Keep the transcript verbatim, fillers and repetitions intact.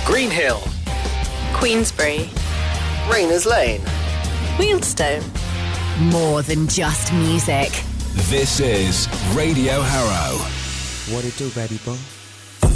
Greenhill, Queensbury, Rayners Lane, Wealdstone. More than just music. This is Radio Harrow. What it do, baby boy?